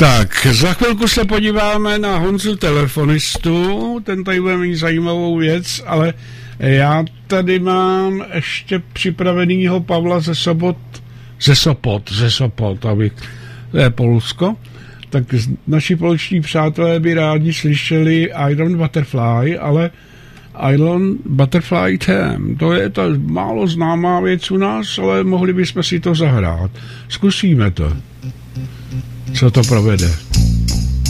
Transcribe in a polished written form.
Tak, za chvilku se podíváme na Honzu telefonistu, ten tady bude mít zajímavou věc, ale já tady mám ještě připravenýho Pavla ze Sopot, aby to je Polsko. Tak naši polští přátelé by rádi slyšeli Iron Butterfly, ale Iron Butterfly Theme, to je ta málo známá věc u nás, ale mohli bychom si to zahrát. Zkusíme to. Co to provede?